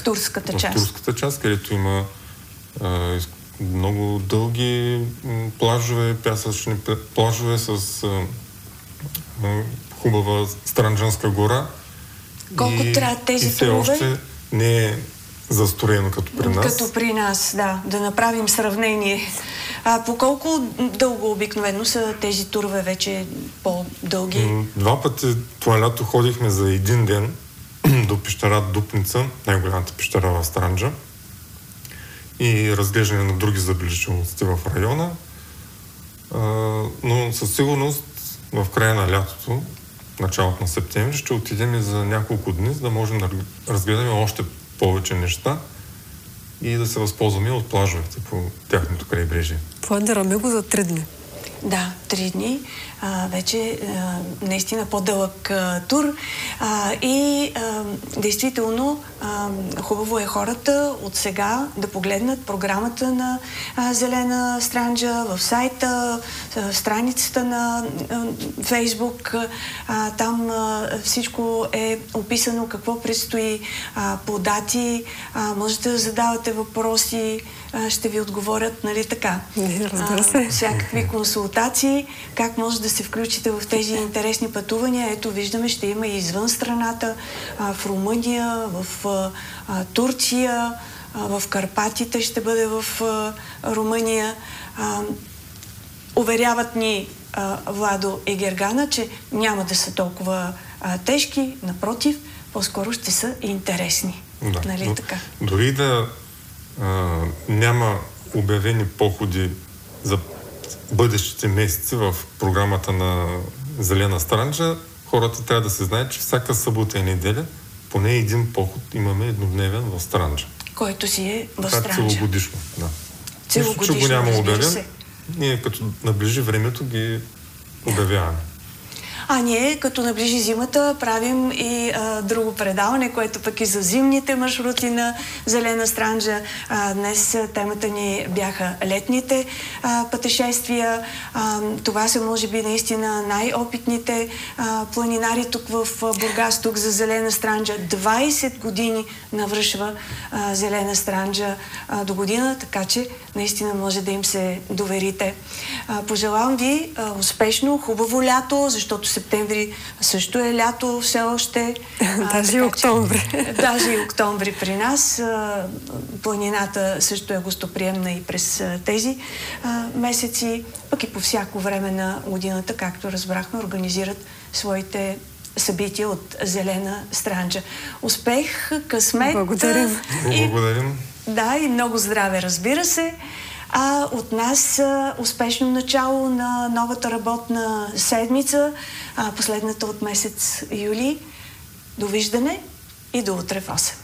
турската част. В турската част, където има много дълги плажове, пясъчни плажове с хубава Странджанска гора. Колко трябва тези все турове? още не е застроено като при нас. Като при нас, да направим сравнение. По колко дълго обикновено са тези турове вече по-дълги? 2 пъти това лято ходихме за 1 ден до пещера Дупница, най-голямата пещера в Странджа, и разглеждане на други забележителности в района. Но със сигурност в края на лятото, началото на септември, ще отидем и за няколко дни, за да можем да разгледаме още повече неща и да се възползваме от плажовете по тяхното крайбрежие. Планираме го за 3 дни. Да, 3 дни. Вече наистина по-дълъг тур. И действително хубаво е хората от сега да погледнат програмата на Зелена Странджа в сайта, страницата на Фейсбук. Там всичко е описано какво предстои по дати. Можете да задавате въпроси, ще ви отговорят, нали така? Разбира се. Всякакви консултации, как може да се включите в тези интересни пътувания. Ето, виждаме, ще има и извън страната, в Румъния, в Турция, в Карпатите ще бъде в Румъния. Уверяват ни Владо и Гергана, че няма да са толкова тежки, напротив, по-скоро ще са интересни. Да, нали така? Дори да няма обявени походи за бъдещите месеци в програмата на Зелена Странджа, хората трябва да се знаят, че всяка събота и неделя поне един поход имаме еднодневен в Странджа. Който си е в Странджа. Целогодишно, да. Целогодишно, нищо, че го няма обявен, се. ние като наближи времето ги обявяваме. Ние, като наближи зимата, правим и друго предаване, което пък и за зимните маршрути на Зелена Странджа. Днес темата ни бяха летните пътешествия. Това са, може би, наистина най-опитните планинари тук в Бургас, тук за Зелена Странджа. 20 години навършва Зелена Странджа до година, така че наистина може да им се доверите. Пожелавам ви успешно, хубаво лято, защото септември също е лято все още. Даже и октомври. Даже и октомври при нас. Планината също е гостоприемна и през тези месеци, пък и по всяко време на годината, както разбрахме, организират своите събития от Зелена Странджа. Успех, късмет. Благодарим. Благодарим. Да, и много здраве, разбира се. От нас успешно начало на новата работна седмица, последната от месец юли. Довиждане и до утре в 8.